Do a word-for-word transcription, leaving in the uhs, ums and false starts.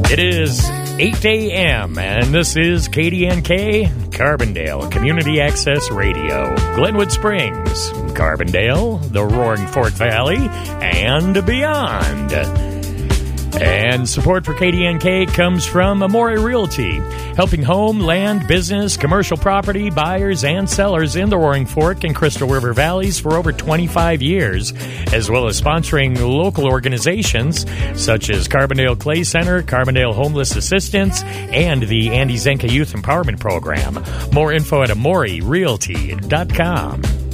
It is eight a.m., and this is K D N K, Carbondale Community Access Radio, Glenwood Springs, Carbondale, the Roaring Fork Valley, and beyond. And support for K D N K comes from Amore Realty, helping home, land, business, commercial property buyers and sellers in the Roaring Fork and Crystal River Valleys for over twenty-five years, as well as sponsoring local organizations such as Carbondale Clay Center, Carbondale Homeless Assistance, and the Andy Zenka Youth Empowerment Program. More info at amore realty dot com.